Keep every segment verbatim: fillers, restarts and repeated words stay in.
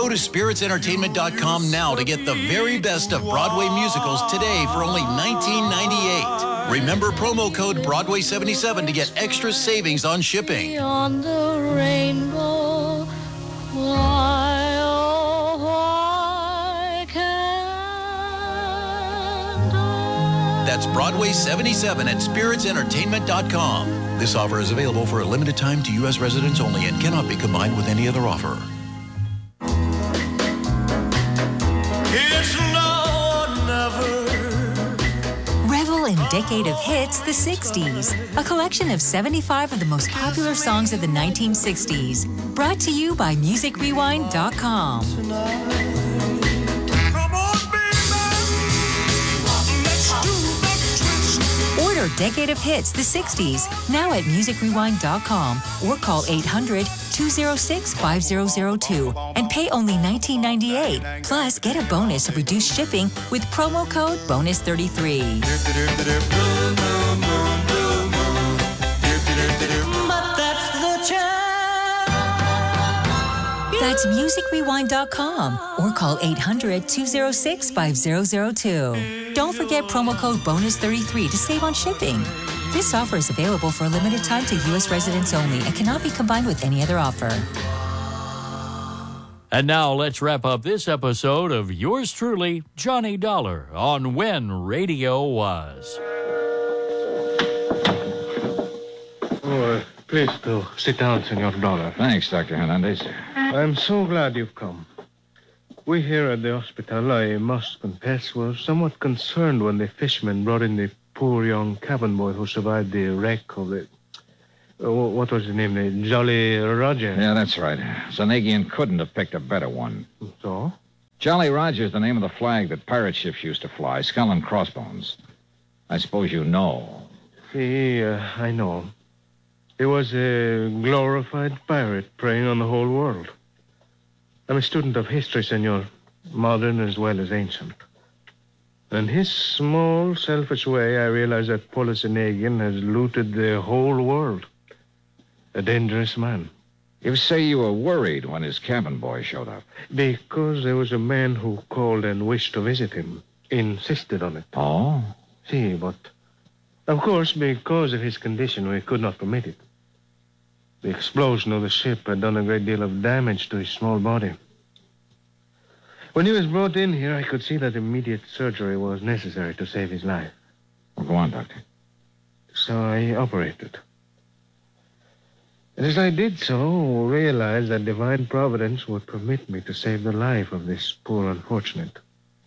Go to spirits entertainment dot com now to get the very best of Broadway musicals today for only nineteen ninety-eight. Remember promo code Broadway seventy-seven to get extra savings on shipping. Beyond the rainbow, why, oh, why can't I? That's Broadway seventy-seven at spirits entertainment dot com. This offer is available for a limited time to U S residents only and cannot be combined with any other offer. It's now or never. Revel in Decade of Hits, the sixties. A collection of seventy-five of the most popular songs of the nineteen sixties. Brought to you by music rewind dot com. Come on, baby. Let's do the twist. Order Decade of Hits, the sixties, now at music rewind dot com or call eight hundred, two oh six, five oh oh two and pay only nineteen ninety-eight. Plus, get a bonus of reduced shipping with promo code bonus thirty-three. But that's the chance. That's music rewind dot com or call eight hundred, two oh six, five oh oh two. Don't forget promo code bonus thirty-three to save on shipping. This offer is available for a limited time to U S residents only and cannot be combined with any other offer. And now let's wrap up this episode of yours truly, Johnny Dollar, on When Radio Was. Oh, uh, please do sit down, Senor Dollar. Thanks, Doctor Hernandez. I'm so glad you've come. We here at the hospital, I must confess, were somewhat concerned when the fishermen brought in the poor young cabin boy who survived the wreck of the... Uh, what was his name? The Jolly Roger. Yeah, that's right. Zanegian couldn't have picked a better one. So? Jolly Roger's the name of the flag that pirate ships used to fly, skull and crossbones. I suppose you know. He, uh, I know. He was a glorified pirate preying on the whole world. I'm a student of history, senor, modern as well as ancient. In his small, selfish way, I realize that Paulus Zanegian has looted the whole world. A dangerous man. You say you were worried when his cabin boy showed up. Because there was a man who called and wished to visit him. Insisted on it. Oh? See, but... Of course, because of his condition, we could not permit it. The explosion of the ship had done a great deal of damage to his small body. When he was brought in here, I could see that immediate surgery was necessary to save his life. Well, go on, Doctor. So I operated. And as I did so, realized that divine providence would permit me to save the life of this poor unfortunate.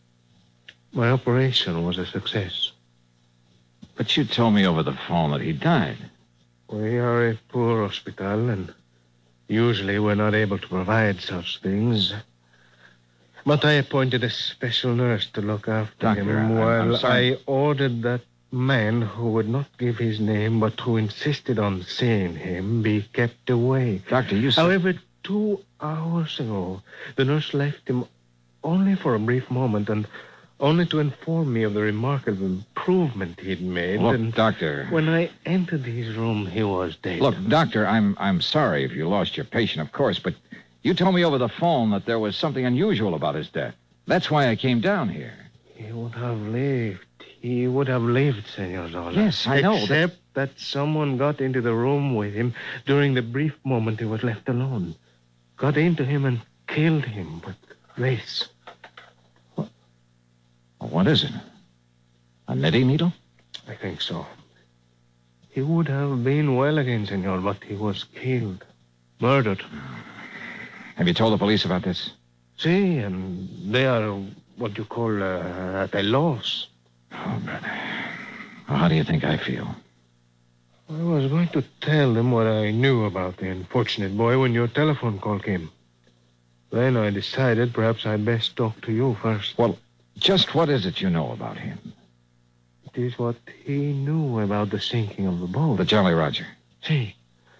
My operation was a success. But you told me over the phone that he died. We are a poor hospital, and usually we're not able to provide such things. But I appointed a special nurse to look after Doctor, him I'm- while I'm sorry. I ordered that man who would not give his name but who insisted on seeing him be kept away. Doctor, you said... However, two hours ago, the nurse left him only for a brief moment and only to inform me of the remarkable improvement he'd made. Look, and Doctor... when I entered his room, he was dead. Look, Doctor, I'm I'm sorry if you lost your patient, of course, but you told me over the phone that there was something unusual about his death. That's why I came down here. He would have lived. He would have lived, Senor Zola. Yes, I know, but- Except that someone got into the room with him during the brief moment he was left alone. Got into him and killed him with grace. Well, what is it? A knitting needle? I think so. He would have been well again, Senor, but he was killed. Murdered. Have you told the police about this? See, and they are what you call uh, at a loss. Oh, brother. Well, how do you think I feel? I was going to tell them what I knew about the unfortunate boy when your telephone call came. Then I decided perhaps I'd best talk to you first. Well, just what is it you know about him? It is what he knew about the sinking of the boat. The Jolly Roger. See,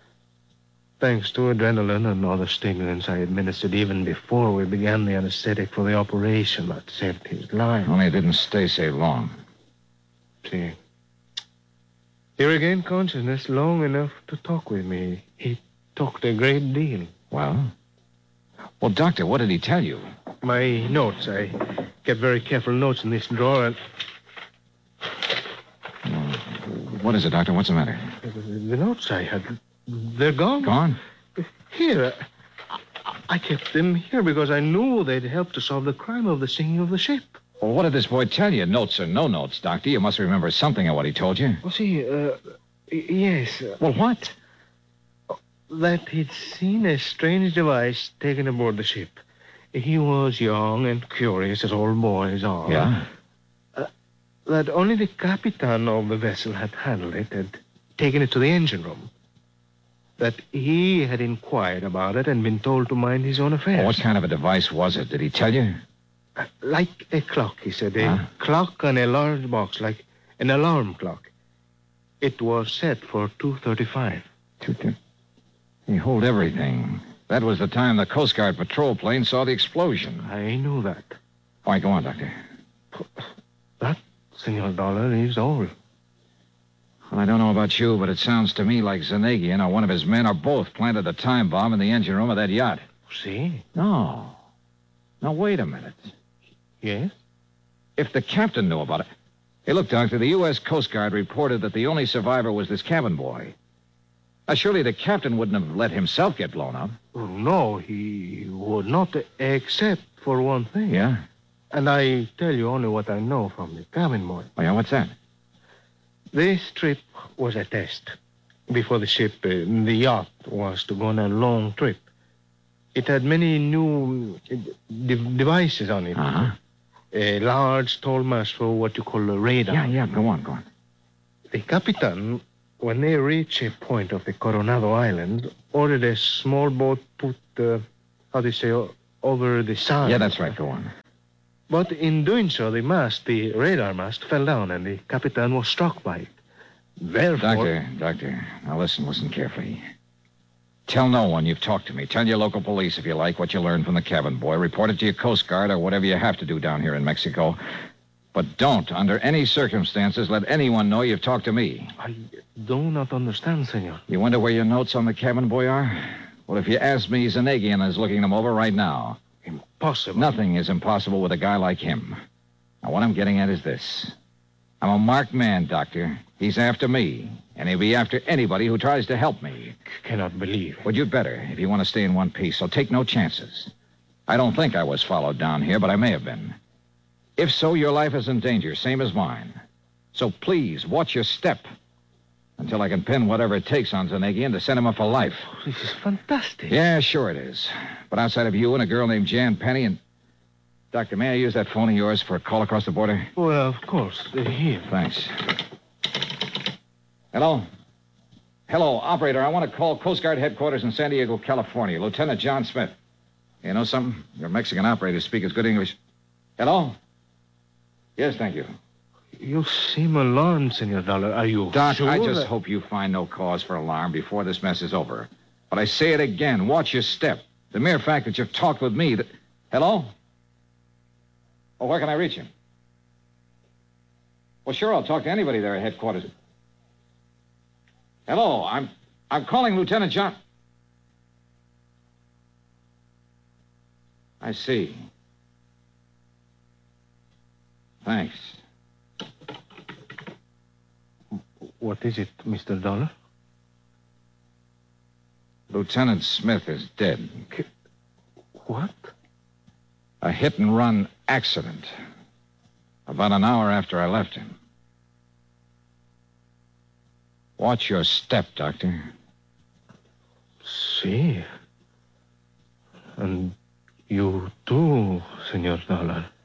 thanks to adrenaline and other stimulants I administered even before we began the anesthetic for the operation that saved his life. Only it didn't stay so long. See, he regained consciousness long enough to talk with me. He talked a great deal. Well? Well, Doctor, what did he tell you? My notes. I kept very careful notes in this drawer, and What is it, Doctor? What's the matter? the notes I had, they're gone. Gone? Here. I, I kept them here because I knew they'd help to solve the crime of the sinking of the ship. Well, what did this boy tell you? Notes or no notes, Doctor? You must remember something of what he told you. Well, see, uh, y- yes. uh, Well, what? That he'd seen a strange device taken aboard the ship. He was young and curious, as all boys are. Yeah? That only the captain of the vessel had handled it, had taken it to the engine room. That he had inquired about it and been told to mind his own affairs. Well, what kind of a device was it? Did he tell you? Uh, Like a clock, he said. A Huh? clock on a large box, like an alarm clock. It was set for two thirty-five. Two, two. He hold everything. That was the time the Coast Guard patrol plane saw the explosion. I knew that. All right, go on, Doctor. That, Senor Dollar, is all. Well, I don't know about you, but it sounds to me like Zanegian or one of his men or both planted a time bomb in the engine room of that yacht. See? No. Now, wait a minute. Yes? If the captain knew about it... Hey, look, Doctor, the U S Coast Guard reported that the only survivor was this cabin boy. Now, surely the captain wouldn't have let himself get blown up. Oh, no, he would not, except for one thing. Yeah? And I tell you only what I know from the cabin boy. Oh, yeah, what's that? This trip was a test. Before the ship, uh, the yacht, was to go on a long trip. It had many new uh, de- devices on it. Uh-huh. A large tall mast for what you call a radar. Yeah, yeah, go on, go on. The captain, when they reached a point of the Coronado Island, ordered a small boat put, uh, how do you say, o- over the side. Yeah, that's right, go on. But in doing so, the mast, the radar mast, fell down, and the captain was struck by it. Therefore... Doctor, doctor, now listen, listen carefully. Tell no one you've talked to me. Tell your local police, if you like, what you learned from the cabin boy. Report it to your Coast Guard or whatever you have to do down here in Mexico. But don't, under any circumstances, let anyone know you've talked to me. I do not understand, senor. You wonder where your notes on the cabin boy are? Well, if you ask me, Zanegian is looking them over right now. Impossible. Nothing is impossible with a guy like him. Now, what I'm getting at is this. I'm a marked man, Doctor. He's after me, and he'll be after anybody who tries to help me. Cannot believe. Well, you'd better, if you want to stay in one piece, so take no chances. I don't think I was followed down here, but I may have been. If so, your life is in danger, same as mine. So please, watch your step until I can pin whatever it takes on Zanegian to send him up for life. This is fantastic. Yeah, sure it is. But outside of you and a girl named Jan Penny and... Doctor, may I use that phone of yours for a call across the border? Well, of course. Uh, here. Thanks. Hello? Hello, operator. I want to call Coast Guard headquarters in San Diego, California. Lieutenant John Smith. You know something? Your Mexican operators speak as good English. Hello? Yes, thank you. You seem alarmed, Senor Dollar. Are you Doc, sure I just that- hope you find no cause for alarm before this mess is over. But I say it again. Watch your step. The mere fact that you've talked with me that... Hello? Oh, where can I reach him? Well, sure, I'll talk to anybody there at headquarters. Hello, I'm... I'm calling Lieutenant John... I see. Thanks. What is it, Mister Dollar? Lieutenant Smith is dead. What? A hit-and-run accident. About an hour after I left him. Watch your step, Doctor. See. And you too, Senor Dollar.